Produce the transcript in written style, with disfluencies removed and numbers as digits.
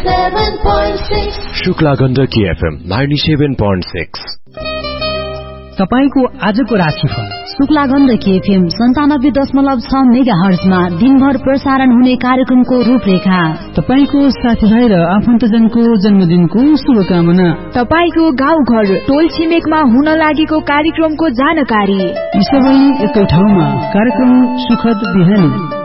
97.6 Shukla Gandaki FM 97.6। तपाईको आजको राशिफल। शुक्ला गण्डकी FM 97.6 मेगाहर्जमा दिनभर प्रसारण हुने कार्यक्रमको रूपरेखा। तपाईको साथीभाइ र आफन्तजनको जन्मदिनको शुभकामना। तपाईको गाउँ घर टोल छिमेकमा हुन लागेको कार्यक्रमको जानकारी। यी सबै एकै ठाउँमा कार्यक्रम सुखद बिहानी।